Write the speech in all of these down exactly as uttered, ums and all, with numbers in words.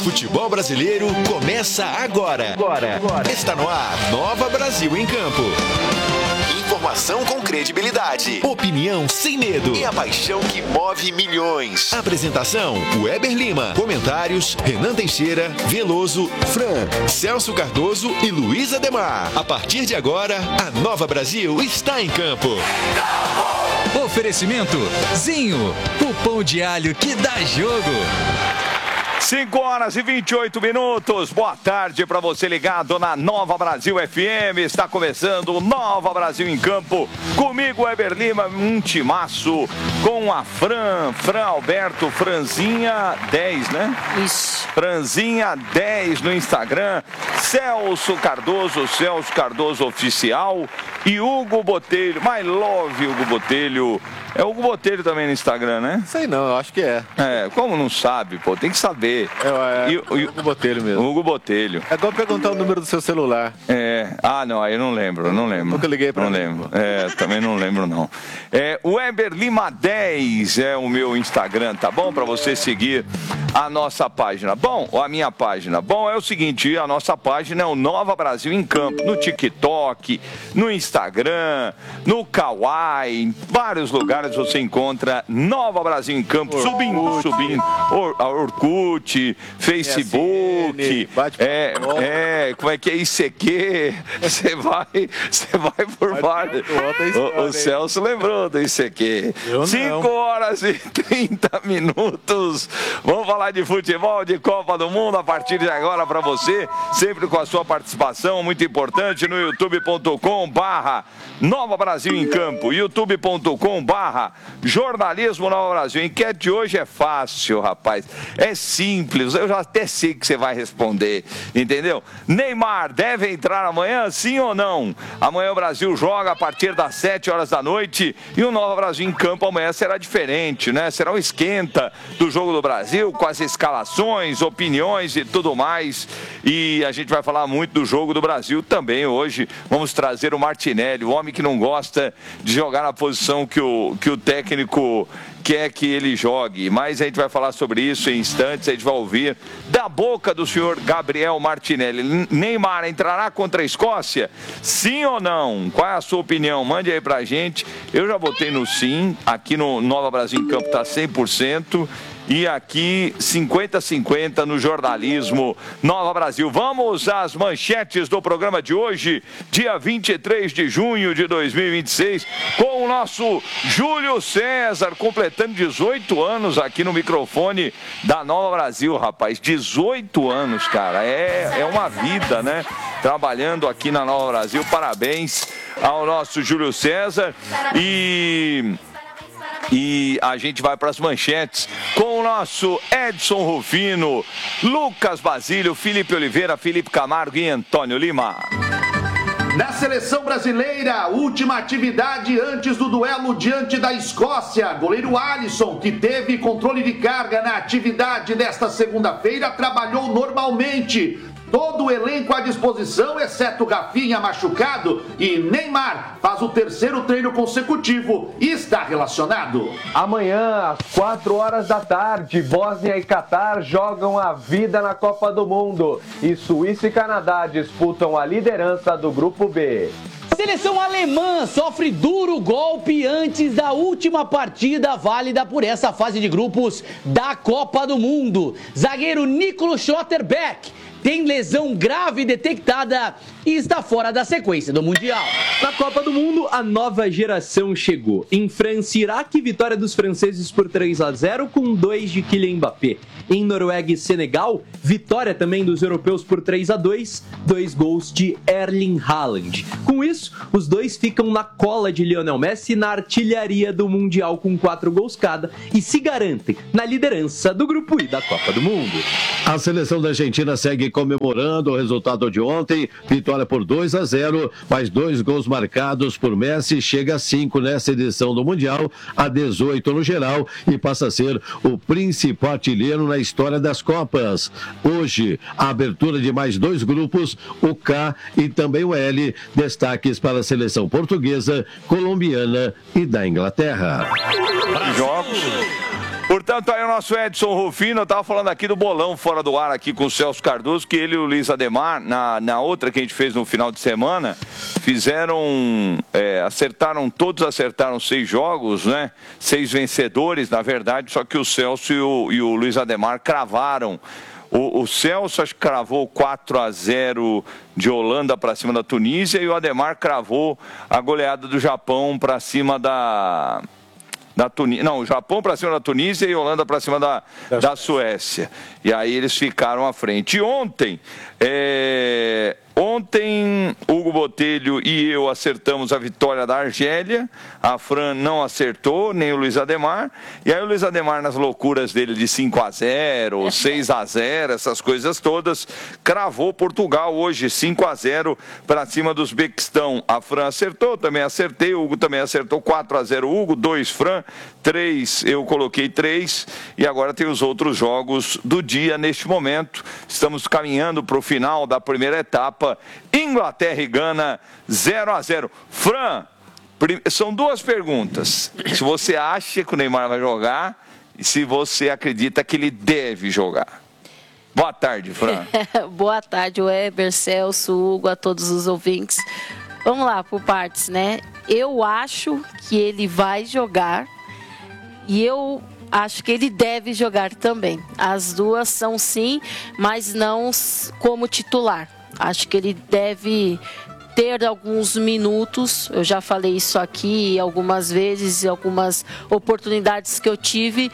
futebol brasileiro começa agora. Agora. agora. Está no ar, Nova Brasil em Campo. Informação com credibilidade, opinião sem medo e a paixão que move milhões. Apresentação, Weber Lima. Comentários, Renan Teixeira, Veloso, Fran, Celso Cardoso e Luiz Ademar. A partir de agora, a Nova Brasil está em campo. Oferecimento, Zinho, o pão de alho que dá jogo. cinco horas e vinte e oito minutos. Boa tarde para você ligado na Nova Brasil F M. Está começando o Nova Brasil em Campo. Comigo, Weber Lima, um timaço com a Fran, Fran Alberto, Franzinha dez, né? Isso. Franzinha dez no Instagram. Celso Cardoso, Celso Cardoso Oficial. E Hugo Botelho, my love Hugo Botelho. É o Hugo Botelho também no Instagram, né? Sei não, eu acho que é. É, como não sabe, pô, tem que saber. É, é, e, o Hugo Botelho mesmo. Hugo Botelho. É igual perguntar o número do seu celular. É, ah, não, aí eu não lembro, não lembro. Nunca liguei pra Não mim. lembro, é, também não lembro não. É, o Weber Lima dez é o meu Instagram, tá bom? Pra você seguir a nossa página. Bom, a minha página. Bom, é o seguinte, a nossa página é o Nova Brasil em Campo, no TikTok, no Instagram, no Kawaii, em vários lugares você encontra Nova Brasil em Campo, Orkut. subindo, subindo, Or, Orkut, Facebook, é, é, como é que é I C Q, você vai, você vai por vários. O, o Celso lembrou do I C Q. cinco horas e trinta minutos. Vamos falar de futebol, de Copa do Mundo a partir de agora para você, sempre com a sua participação, muito importante no youtube ponto com barra Nova Brasil em Campo, youtube ponto com barra Jornalismo Nova Brasil. A enquete de hoje é fácil, rapaz. É simples. Eu já até sei que você vai responder. Entendeu? Neymar deve entrar amanhã, sim ou não? Amanhã o Brasil joga a partir das sete horas da noite e o Nova Brasil em Campo amanhã será diferente, né? Será um esquenta do jogo do Brasil com as escalações, opiniões e tudo mais. E a gente vai falar muito do jogo do Brasil também hoje. Vamos trazer o Martinelli, o homem que não gosta de jogar na posição que o, que o técnico quer que ele jogue, mas a gente vai falar sobre isso em instantes. A gente vai ouvir da boca do senhor Gabriel Martinelli. Neymar entrará contra a Escócia? Sim ou não? Qual é a sua opinião? Mande aí pra gente. Eu já votei no sim, aqui no Nova Brasil em Campo tá cem por cento. E aqui, cinquenta a cinquenta no jornalismo Nova Brasil. Vamos às manchetes do programa de hoje, dia vinte e três de junho de dois mil e vinte e seis, com o nosso Júlio César, completando dezoito anos aqui no microfone da Nova Brasil, rapaz. dezoito anos, cara, é, é uma vida, né? Trabalhando aqui na Nova Brasil. Parabéns ao nosso Júlio César. E... E a gente vai para as manchetes com o nosso Edson Rufino, Lucas Basílio, Felipe Oliveira, Felipe Camargo e Antônio Lima. Na seleção brasileira, última atividade antes do duelo diante da Escócia. Goleiro Alisson, que teve controle de carga na atividade desta segunda-feira, trabalhou normalmente. Todo o elenco à disposição, exceto Rafinha machucado, e Neymar faz o terceiro treino consecutivo e está relacionado. Amanhã, às quatro horas da tarde, Bósnia e Catar jogam a vida na Copa do Mundo e Suíça e Canadá disputam a liderança do Grupo B. Seleção alemã sofre duro golpe antes da última partida válida por essa fase de grupos da Copa do Mundo. Zagueiro Nico Schlotterbeck tem lesão grave detectada e está fora da sequência do Mundial. Na Copa do Mundo, a nova geração chegou. Em França e Iraque, vitória dos franceses por três a zero com dois de Kylian Mbappé. Em Noruega e Senegal, vitória também dos europeus por três a dois, dois gols de Erling Haaland. Com isso, os dois ficam na cola de Lionel Messi na artilharia do Mundial com quatro gols cada e se garantem na liderança do Grupo I da Copa do Mundo. A seleção da Argentina segue comemorando o resultado de ontem, vitória por dois a zero, mais dois gols marcados por Messi, chega a cinco nessa edição do Mundial, a dezoito no geral e passa a ser o principal artilheiro na história das Copas. Hoje, a abertura de mais dois grupos, o K e também o L, destaques para a seleção portuguesa, colombiana e da Inglaterra. Jogos. Portanto, aí o nosso Edson Rufino, eu tava falando aqui do bolão fora do ar aqui com o Celso Cardoso, que ele e o Luiz Ademar, na, na outra que a gente fez no final de semana, fizeram, é, acertaram, todos acertaram seis jogos, né? Seis vencedores, na verdade, só que o Celso e o, e o Luiz Ademar cravaram. O, o Celso acho que cravou quatro a zero de Holanda para cima da Tunísia e o Ademar cravou a goleada do Japão para cima da... Da Tunísia, não, o Japão para cima da Tunísia e a Holanda para cima da, da Suécia. E aí eles ficaram à frente. E ontem, é, ontem, Hugo Botelho e eu acertamos a vitória da Argélia. A Fran não acertou, nem o Luiz Ademar. E aí o Luiz Ademar, nas loucuras dele de cinco a zero, seis a zero, essas coisas todas, cravou Portugal hoje, cinco a zero para cima do Uzbequistão. A Fran acertou, também acertei. O Hugo também acertou, quatro a zero Hugo, dois Fran. Três, eu coloquei três, e agora tem os outros jogos do dia neste momento. Estamos caminhando para o final da primeira etapa. Inglaterra e Gana, zero a zero. Fran, são duas perguntas. Se você acha que o Neymar vai jogar e se você acredita que ele deve jogar. Boa tarde, Fran. Boa tarde, Weber, Celso, Hugo, a todos os ouvintes. Vamos lá, por partes, né? Eu acho que ele vai jogar e eu acho que ele deve jogar também. As duas são sim, mas não como titular. Acho que ele deve ter alguns minutos, eu já falei isso aqui algumas vezes, algumas oportunidades que eu tive,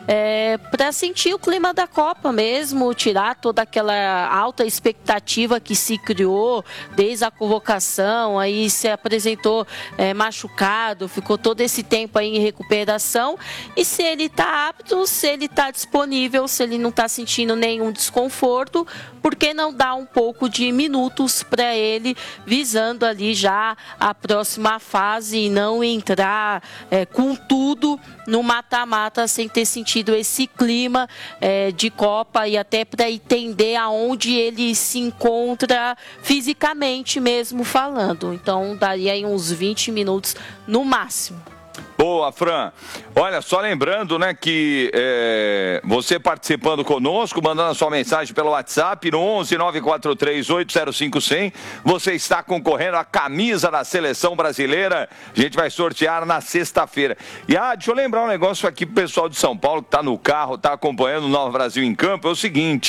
é, para sentir o clima da Copa mesmo, tirar toda aquela alta expectativa que se criou desde a convocação, aí se apresentou é, machucado, ficou todo esse tempo aí em recuperação, e se ele está apto, se ele está disponível, se ele não está sentindo nenhum desconforto, por que não dar um pouco de minutos para ele, visando ali já a próxima fase e não entrar é, com tudo no mata-mata sem ter sentido esse clima é, de Copa e até para entender aonde ele se encontra fisicamente mesmo falando. Então daria aí uns vinte minutos no máximo. Boa, Fran. Olha, só lembrando, né, que é, você participando conosco, mandando a sua mensagem pelo WhatsApp no onze nove quatro três oito zero cinco zero zero, você está concorrendo à camisa da Seleção Brasileira. A gente vai sortear na sexta-feira. E, ah, deixa eu lembrar um negócio aqui pro pessoal de São Paulo que está no carro, está acompanhando o Nova Brasil em Campo, é o seguinte,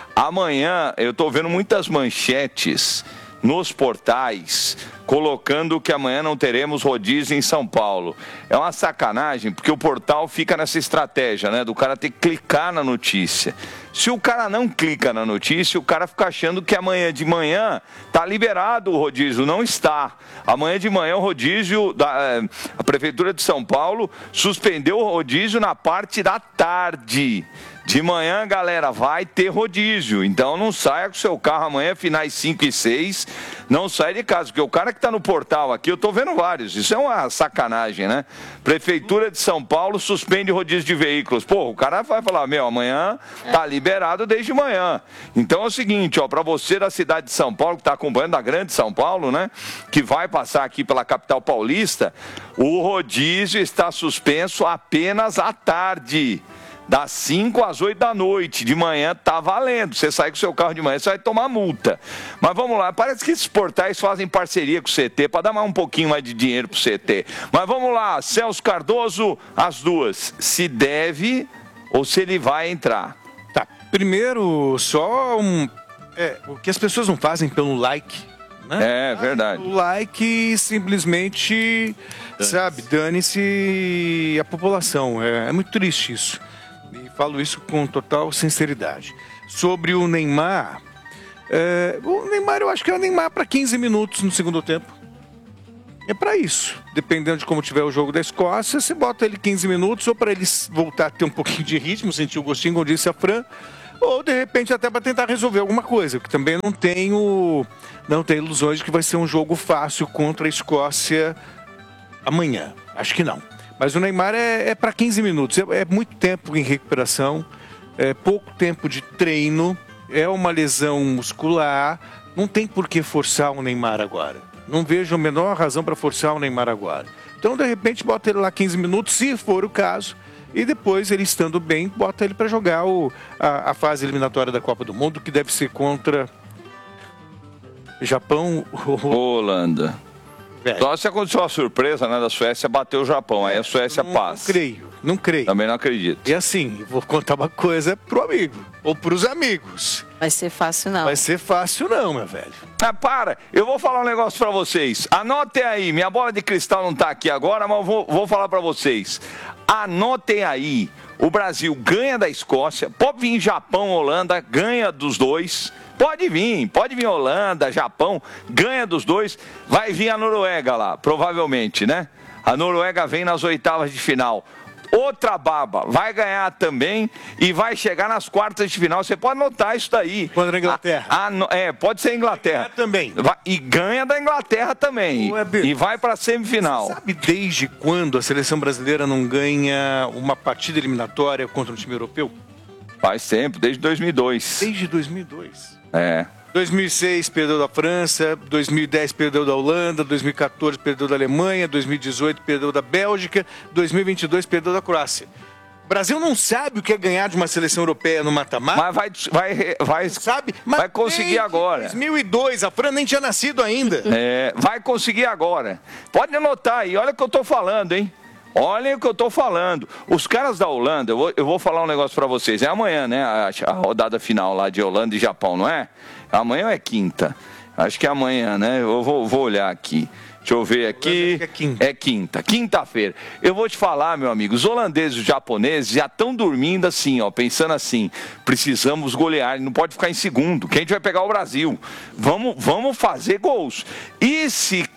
amanhã eu estou vendo muitas manchetes nos portais, colocando que amanhã não teremos rodízio em São Paulo. É uma sacanagem, porque o portal fica nessa estratégia, né, do cara ter que clicar na notícia. Se o cara não clica na notícia, o cara fica achando que amanhã de manhã tá liberado o rodízio. Não está. Amanhã de manhã o rodízio, da, a Prefeitura de São Paulo suspendeu o rodízio na parte da tarde. De manhã, galera, vai ter rodízio. Então não saia com o seu carro amanhã, finais cinco e seis. Não saia de casa, porque o cara que está no portal aqui, eu estou vendo vários. Isso é uma sacanagem, né? Prefeitura de São Paulo suspende rodízio de veículos. Pô, o cara vai falar, meu, amanhã tá liberado desde manhã. Então é o seguinte, ó, para você da cidade de São Paulo, que está acompanhando a grande São Paulo, né? Que vai passar aqui pela capital paulista, o rodízio está suspenso apenas à tarde. Das cinco às oito da noite, de manhã tá valendo. Você sai com o seu carro de manhã, você vai tomar multa. Mas vamos lá, parece que esses portais fazem parceria com o C T, para dar mais um pouquinho mais de dinheiro pro C T. Mas vamos lá, Celso Cardoso, as duas. Se deve ou se ele vai entrar? Tá, primeiro, só um... É, o que as pessoas não fazem pelo like, né? É, verdade. O like simplesmente, sabe, dane-se a população. É, é muito triste isso. E falo isso com total sinceridade. Sobre o Neymar, é, o Neymar eu acho que é o Neymar para quinze minutos no segundo tempo. É para isso. Dependendo de como tiver o jogo da Escócia, você bota ele quinze minutos, ou para ele voltar a ter um pouquinho de ritmo, sentir o gostinho, como disse a Fran, ou de repente até para tentar resolver alguma coisa, porque também não tenho, não tenho ilusões de que vai ser um jogo fácil contra a Escócia amanhã. Acho que não. Mas o Neymar é, é para quinze minutos, é, é muito tempo em recuperação, é pouco tempo de treino, é uma lesão muscular, não tem por que forçar o Neymar agora. Não vejo a menor razão para forçar o Neymar agora. Então, de repente, bota ele lá quinze minutos, se for o caso, e depois, ele estando bem, bota ele para jogar o, a, a fase eliminatória da Copa do Mundo, que deve ser contra Japão ou Holanda. Velho. Só se aconteceu uma surpresa, né, da Suécia bater o Japão, aí a Suécia não, passa. Não creio, não creio. Também não acredito. E assim, vou contar uma coisa pro amigo, ou pros amigos. Vai ser fácil não. Vai ser fácil não, meu velho. Ah, para, eu vou falar um negócio pra vocês. Anotem aí, minha bola de cristal não tá aqui agora, mas eu vou, vou falar pra vocês. Anotem aí, o Brasil ganha da Escócia, pode vir Japão, Holanda, ganha dos dois. Pode vir, pode vir Holanda, Japão, ganha dos dois, vai vir a Noruega lá, provavelmente, né? A Noruega vem nas oitavas de final. Outra baba, vai ganhar também e vai chegar nas quartas de final. Você pode notar isso daí. Contra a Inglaterra. A, a, é, pode ser a Inglaterra. Também. Vai, e ganha da Inglaterra também. E vai para a semifinal. Você sabe desde quando a seleção brasileira não ganha uma partida eliminatória contra um time europeu? Faz tempo, desde dois mil e dois. Desde dois mil e dois. É. dois mil e seis perdeu da França, dois mil e dez perdeu da Holanda, dois mil e quatorze perdeu da Alemanha, dois mil e dezoito perdeu da Bélgica, dois mil e vinte e dois perdeu da Croácia. O Brasil não sabe o que é ganhar de uma seleção europeia no mata-mata. Mas vai, vai, vai, sabe? Mas vai conseguir agora. dois mil e dois, a Fran nem tinha nascido ainda. É, vai conseguir agora. Pode anotar aí, olha o que eu tô falando, hein? Olhem o que eu tô falando. Os caras da Holanda, eu vou, eu vou falar um negócio pra vocês. É amanhã, né? A, a rodada final lá de Holanda e Japão, não é? Amanhã ou é quinta? Acho que é amanhã, né? Eu vou, vou olhar aqui. Deixa eu ver aqui. É quinta. É quinta. Quinta-feira. Eu vou te falar, meu amigo, os holandeses e os japoneses já estão dormindo assim, ó, pensando assim, precisamos golear, não pode ficar em segundo, que a gente vai pegar o Brasil. Vamos, vamos fazer gols. E se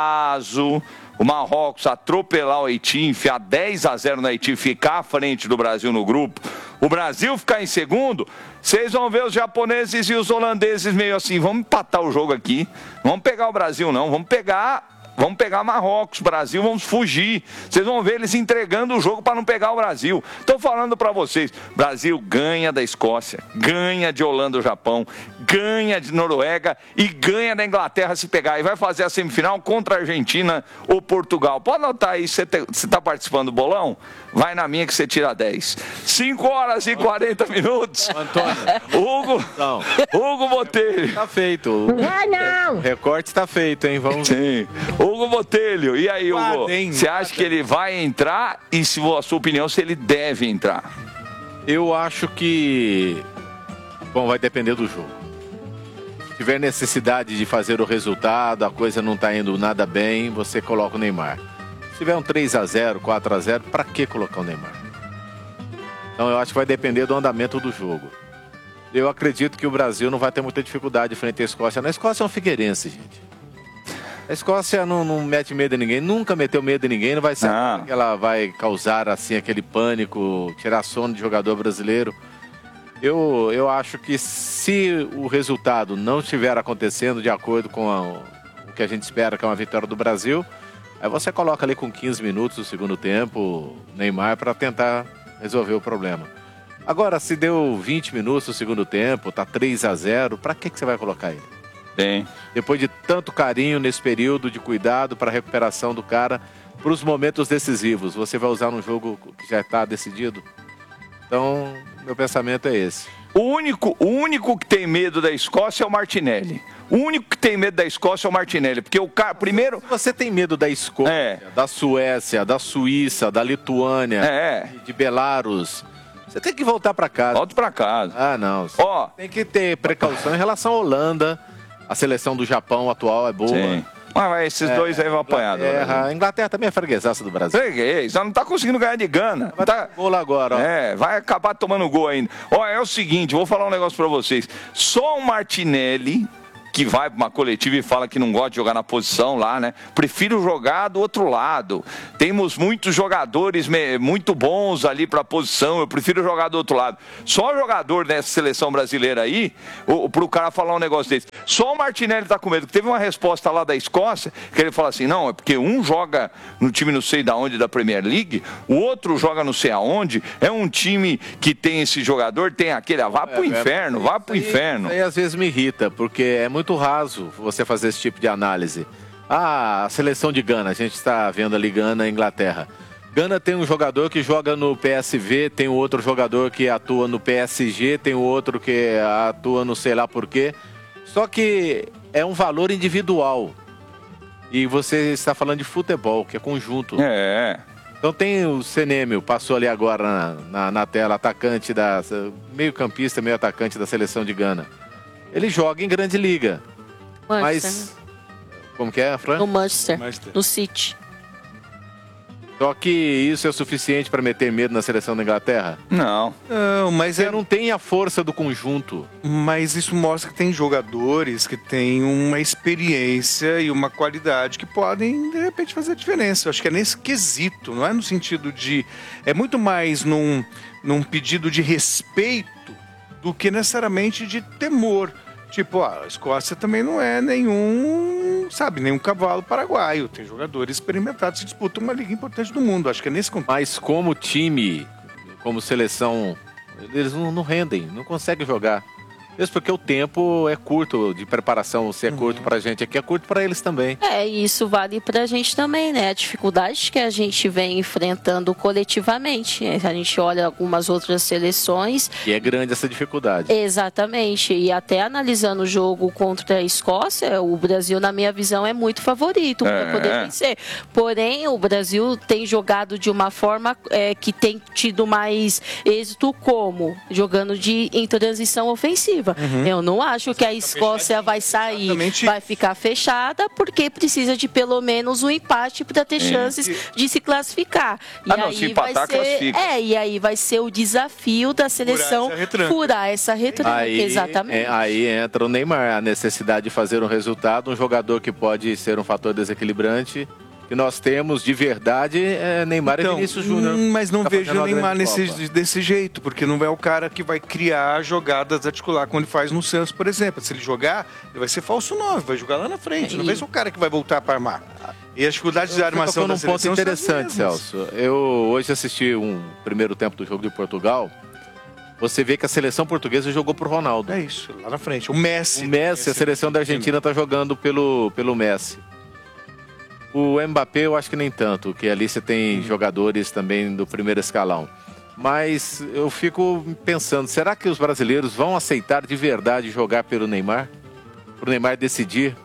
caso o Marrocos atropelar o Haiti, enfiar dez a zero no Haiti, ficar à frente do Brasil no grupo, o Brasil ficar em segundo, vocês vão ver os japoneses e os holandeses meio assim, vamos empatar o jogo aqui, não vamos pegar o Brasil não, vamos pegar... Vamos pegar Marrocos, Brasil, vamos fugir. Vocês vão ver eles entregando o jogo para não pegar o Brasil. Estou falando para vocês, Brasil ganha da Escócia, ganha de Holanda ou Japão, ganha de Noruega e ganha da Inglaterra se pegar. E vai fazer a semifinal contra a Argentina ou Portugal. Pode anotar aí, você está participando do bolão? Vai na minha que você tira dez. cinco horas e quarenta minutos. Antônio. Hugo, Não. Hugo Botelho. Tá feito. Não, não. O recorte tá feito, hein? Vamos Sim. Hugo Botelho. E aí, Hugo? Guardem, Você acha que ele vai entrar? E se a sua opinião, se ele deve entrar? Eu acho que... Bom, vai depender do jogo. Se tiver necessidade de fazer o resultado, a coisa não tá indo nada bem, você coloca o Neymar. Se tiver um três a zero, quatro a zero, pra que colocar o Neymar? Então eu acho que vai depender do andamento do jogo. Eu acredito que o Brasil não vai ter muita dificuldade frente à Escócia. Na Escócia é um figueirense, gente. A Escócia não, não mete medo em ninguém, nunca meteu medo em ninguém, não vai ser Ah. que ela vai causar assim aquele pânico, tirar sono de jogador brasileiro. Eu, eu acho que se o resultado não estiver acontecendo de acordo com a, o que a gente espera, que é uma vitória do Brasil, aí você coloca ali com quinze minutos do segundo tempo Neymar para tentar resolver o problema. Agora, se deu vinte minutos do segundo tempo, tá três a zero, para que, que você vai colocar ele? Tem. Depois de tanto carinho nesse período de cuidado para a recuperação do cara, para os momentos decisivos, você vai usar num jogo que já está decidido? Então, meu pensamento é esse. O único, o único que tem medo da Escócia é o Martinelli. O único que tem medo da Escócia é o Martinelli. Porque o cara, primeiro... Se você tem medo da Escócia, É. da Suécia, da Suíça, da Lituânia, É. de Belarus, você tem que voltar para casa. Volta pra casa. Ah, não. Ó, Tem que ter precaução em relação à Holanda. A seleção do Japão atual é boa. sim. Mas vai, esses É, dois aí vão apanhar. do Inglaterra, Brasil. a Inglaterra também é freguesaça do Brasil. Freguês, só não tá conseguindo ganhar de Gana. Vai Tá... dar gol lá agora, ó. É, vai acabar tomando gol ainda. Ó, é o seguinte, vou falar um negócio pra vocês. Só o Martinelli, que vai pra uma coletiva e fala que não gosta de jogar na posição lá, né? Prefiro jogar do outro lado. Temos muitos jogadores me- muito bons ali pra posição, eu prefiro jogar do outro lado. Só jogador nessa seleção brasileira aí, o, pro cara falar um negócio desse. Só o Martinelli tá com medo. Teve uma resposta lá da Escócia, que ele fala assim, não, é porque um joga no time não sei da onde da Premier League, o outro joga não sei aonde, é um time que tem esse jogador, tem aquele, ah, vá pro É, inferno, vá pro isso aí- inferno. Isso aí às vezes me irrita, porque é muito raso você fazer esse tipo de análise. Ah, a seleção de Gana, a gente está vendo ali Gana e Inglaterra. Gana tem um jogador que joga no P S V, tem outro jogador que atua no P S G, tem outro que atua no sei lá por quê. Só que é um valor individual. E você está falando de futebol, que é conjunto. É. Então tem o Senemio, passou ali agora na, na, na tela, atacante da... meio campista, meio atacante da seleção de Gana. Ele joga em grande liga. Manchester. Mas... Como que é, Fran? No Manchester, Manchester. No City. Só que isso é o suficiente para meter medo na seleção da Inglaterra? Não. Não, mas Você é... não tem a força do conjunto. Mas isso mostra que tem jogadores que têm uma experiência e uma qualidade que podem, de repente, fazer a diferença. Eu acho que é nesse quesito, não é no sentido de... É muito mais num, num pedido de respeito do que necessariamente de temor. Tipo, a Escócia também não é nenhum, sabe, nenhum cavalo paraguaio. Tem jogadores experimentados que disputam uma liga importante do mundo. Acho que é nesse contexto. Mas como time, como seleção, eles não, não rendem, não conseguem jogar. Mesmo porque o tempo é curto de preparação. Se é uhum. curto pra gente aqui, é curto pra eles também. É, e isso vale pra gente também, né? A dificuldade que a gente vem enfrentando coletivamente. A gente olha algumas outras seleções. E é grande essa dificuldade. Exatamente. E até analisando o jogo contra a Escócia, o Brasil, na minha visão, é muito favorito é. para poder vencer. Porém, o Brasil tem jogado de uma forma é, que tem tido mais êxito, como? Jogando de, em transição ofensiva. Uhum. Eu não acho que a Escócia vai sair, exatamente. Vai ficar fechada, porque precisa de pelo menos um empate para ter chances é. de se classificar. E ah, não, aí se empatar, vai ser, classifica. É, e aí vai ser o desafio da seleção furar essa retranca. Aí, exatamente. É, aí entra o Neymar, a necessidade de fazer um resultado, um jogador que pode ser um fator desequilibrante. Que nós temos de verdade é Neymar então, e Vinícius Júnior. Mas não tá vejo o Neymar nesse, desse jeito, porque não é o cara que vai criar jogadas articular como ele faz no Santos, por exemplo. Se ele jogar, ele vai ser falso nove, vai jogar lá na frente. É, não vai ser o cara que vai voltar para armar. E as dificuldades de armação da seleção um ponto interessante, Celso. Eu hoje assisti um primeiro tempo do jogo de Portugal. Você vê que a seleção portuguesa jogou pro Ronaldo. É isso, lá na frente. O Messi. O Messi, a seleção da Argentina está jogando pelo, pelo Messi. O Mbappé eu acho que nem tanto, que ali você tem hum. jogadores também do primeiro escalão. Mas eu fico pensando, será que os brasileiros vão aceitar de verdade jogar pelo Neymar? Pro Neymar decidir?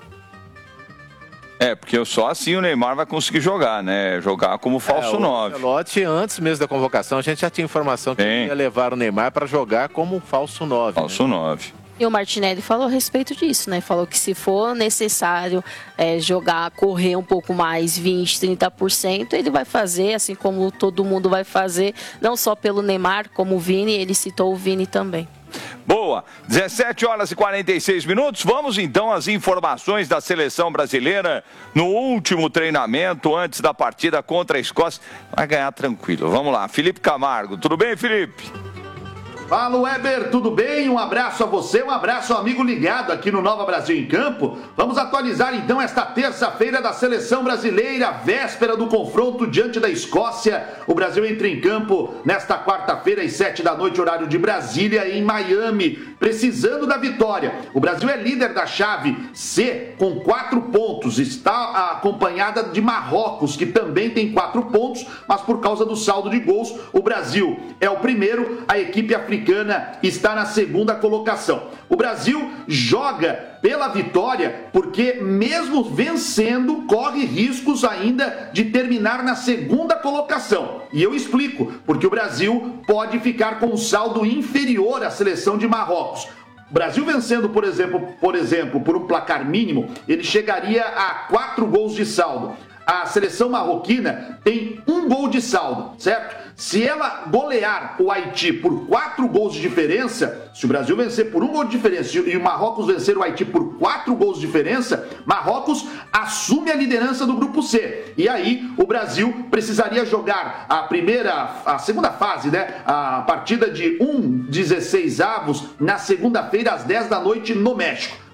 É, porque só assim o Neymar vai conseguir jogar, né? Jogar como falso é, nove. O Ancelotti, antes mesmo da convocação, a gente já tinha informação que ia levar o Neymar para jogar como falso nove. Falso né? nove. E o Martinelli falou a respeito disso, né? Falou que se for necessário é, jogar, correr um pouco mais, vinte, trinta por cento, ele vai fazer, assim como todo mundo vai fazer, não só pelo Neymar, como o Vini, ele citou o Vini também. Boa, dezessete horas e quarenta e seis minutos, vamos então às informações da seleção brasileira no último treinamento antes da partida contra a Escócia. Vai ganhar tranquilo, vamos lá, Felipe Camargo, tudo bem, Felipe? Fala, Weber, tudo bem? Um abraço a você, um abraço ao amigo ligado aqui no Nova Brasil em Campo. Vamos atualizar então esta terça-feira da seleção brasileira, véspera do confronto diante da Escócia. O Brasil entra em campo nesta quarta-feira às sete da noite, horário de Brasília, em Miami, precisando da vitória. O Brasil é líder da chave C com quatro pontos, está acompanhada de Marrocos, que também tem quatro pontos, mas por causa do saldo de gols, o Brasil é o primeiro, a equipe africana está na segunda colocação. O Brasil joga pela vitória porque, mesmo vencendo, corre riscos ainda de terminar na segunda colocação. E eu explico, porque o Brasil pode ficar com um saldo inferior à seleção de Marrocos. O Brasil vencendo, por exemplo, por exemplo, por um placar mínimo, ele chegaria a quatro gols de saldo. A seleção marroquina tem um gol de saldo, certo? Se ela golear o Haiti por quatro gols de diferença, se o Brasil vencer por um gol de diferença e o Marrocos vencer o Haiti por quatro gols de diferença, Marrocos assume a liderança do grupo C. E aí o Brasil precisaria jogar a primeira, a segunda fase, né? A partida de um dezesseis avos na segunda-feira às dez da noite no México.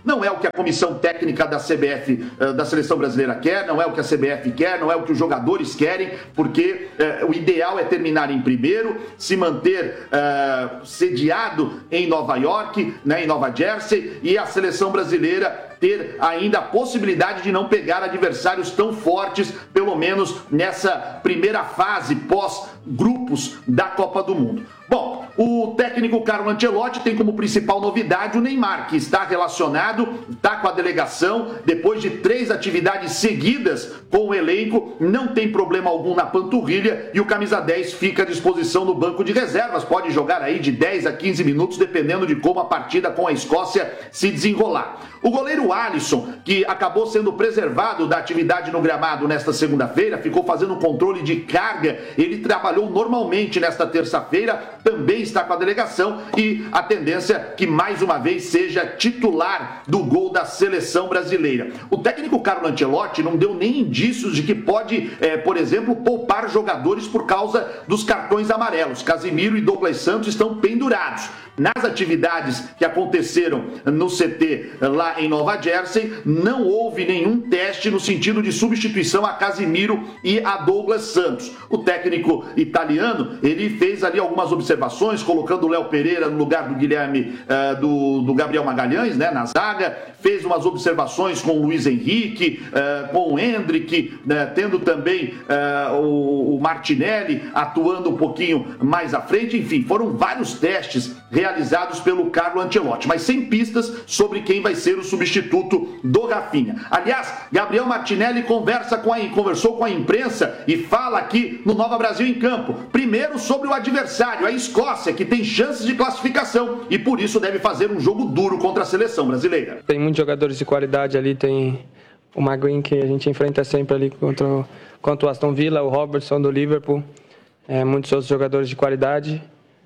Não é o que a comissão técnica da C B F, da Seleção Brasileira quer, não é o que a C B F quer, não é o que os jogadores querem, porque eh, o ideal é terminar em primeiro, se manter eh, sediado em Nova York, né, em Nova Jersey, e a Seleção Brasileira ter ainda a possibilidade de não pegar adversários tão fortes, pelo menos nessa primeira fase pós-grupos da Copa do Mundo. Bom, o técnico Carlo Ancelotti tem como principal novidade o Neymar, que está relacionado, está com a delegação, depois de três atividades seguidas com o elenco, não tem problema algum na panturrilha e o camisa dez fica à disposição no banco de reservas, pode jogar aí de dez a quinze minutos, dependendo de como a partida com a Escócia se desenrolar. O goleiro Alisson, que acabou sendo preservado da atividade no gramado nesta segunda-feira, ficou fazendo controle de carga, ele trabalhou normalmente nesta terça-feira, também está com a delegação e a tendência que mais uma vez seja titular do gol da seleção brasileira. O técnico Carlo Ancelotti não deu nem indícios de que pode, é, por exemplo, poupar jogadores por causa dos cartões amarelos. Casimiro e Douglas Santos estão pendurados. Nas atividades que aconteceram no C T lá em Nova Jersey, não houve nenhum teste no sentido de substituição a Casimiro e a Douglas Santos. O técnico italiano, ele fez ali algumas observações, colocando o Léo Pereira no lugar do Guilherme, uh, do, do Gabriel Magalhães, né, na zaga, fez umas observações com o Luiz Henrique, uh, com o Hendrick, uh, tendo também uh, o, o Martinelli atuando um pouquinho mais à frente, enfim, foram vários testes realizados pelo Carlo Ancelotti, mas sem pistas sobre quem vai ser o substituto do Rafinha. Aliás, Gabriel Martinelli conversa com a, conversou com a imprensa e fala aqui no Nova Brasil em Campo, primeiro sobre o adversário, a Escócia, que tem chances de classificação e por isso deve fazer um jogo duro contra a seleção brasileira. Tem muitos jogadores de qualidade ali, tem o Maguire que a gente enfrenta sempre ali contra, contra o Aston Villa, o Robertson do Liverpool, é, muitos outros jogadores de qualidade.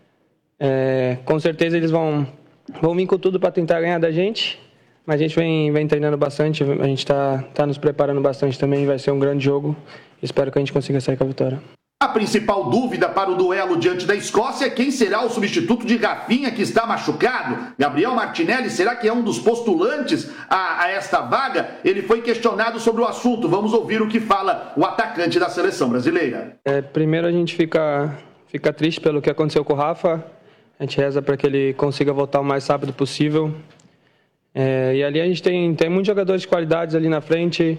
É, com certeza eles vão, vão vir com tudo para tentar ganhar da gente, mas a gente vem, vem treinando bastante, a gente está tá nos preparando bastante também, vai ser um grande jogo, espero que a gente consiga sair com a vitória. A principal dúvida para o duelo diante da Escócia é quem será o substituto de Rafinha, que está machucado. Gabriel Martinelli, será que é um dos postulantes a, a esta vaga? Ele foi questionado sobre o assunto, vamos ouvir o que fala o atacante da seleção brasileira. É, primeiro a gente fica, fica triste pelo que aconteceu com o Rafa. A gente reza para que ele consiga voltar o mais rápido possível. É, e ali a gente tem, tem muitos jogadores de qualidades ali na frente.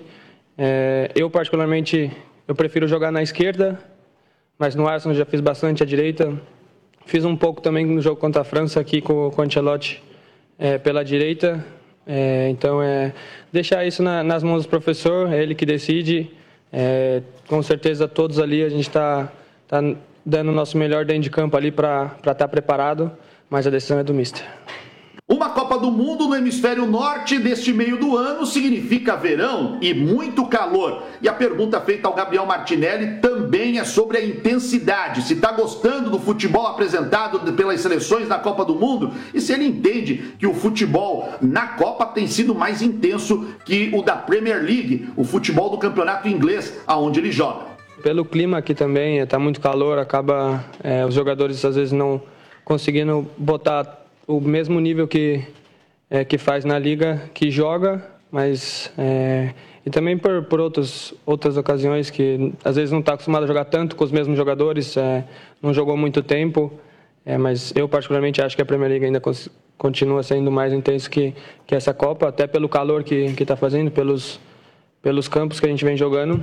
É, eu, particularmente, eu prefiro jogar na esquerda, mas no Arsenal já fiz bastante à direita. Fiz um pouco também no jogo contra a França aqui com, com o Ancelotti é, pela direita. É, então, é deixar isso na, nas mãos do professor, é ele que decide. É, com certeza, todos ali a gente está... Tá, dando o nosso melhor dentro de campo ali para estar preparado, mas a decisão é do mister. Uma Copa do Mundo no hemisfério norte deste meio do ano significa verão e muito calor. E a pergunta feita ao Gabriel Martinelli também é sobre a intensidade. Se está gostando do futebol apresentado pelas seleções na Copa do Mundo e se ele entende que o futebol na Copa tem sido mais intenso que o da Premier League, o futebol do campeonato inglês, aonde ele joga. Pelo clima aqui também, está muito calor, acaba é, os jogadores às vezes não conseguindo botar o mesmo nível que, é, que faz na liga, que joga, mas é, e também por, por outros, outras ocasiões que às vezes não está acostumado a jogar tanto com os mesmos jogadores, é, não jogou muito tempo, é, mas eu particularmente acho que a Premier League ainda continua sendo mais intenso que, que essa Copa, até pelo calor que está fazendo, pelos, pelos campos que a gente vem jogando.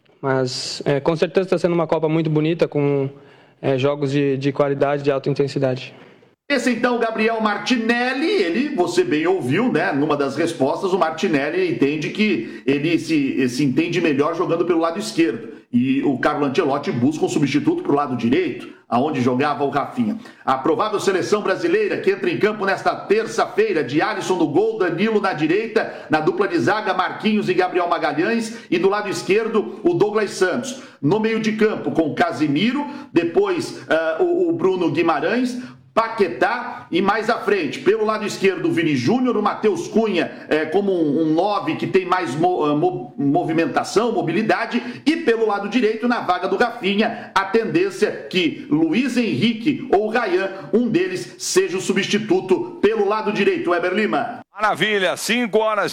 Mas é, com certeza está sendo uma Copa muito bonita, com é, jogos de, de qualidade, de alta intensidade. Esse então, Gabriel Martinelli, ele, você bem ouviu, né? Numa das respostas, o Martinelli entende que ele se, se entende melhor jogando pelo lado esquerdo. E o Carlo Ancelotti busca um substituto para o lado direito, aonde jogava o Rafinha. A provável seleção brasileira que entra em campo nesta terça-feira, de Alisson no gol, Danilo na direita, na dupla de zaga, Marquinhos e Gabriel Magalhães, e do lado esquerdo, o Douglas Santos. No meio de campo, com Casimiro, depois uh, o, o Bruno Guimarães, Paquetá e mais à frente, pelo lado esquerdo, o Vini Júnior, o Matheus Cunha é, como um, um nove que tem mais mo, mo, movimentação, mobilidade, e pelo lado direito, na vaga do Rafinha, a tendência que Luiz Henrique ou Ryan, um deles, seja o substituto pelo lado direito. Weber Lima. Maravilha, cinco horas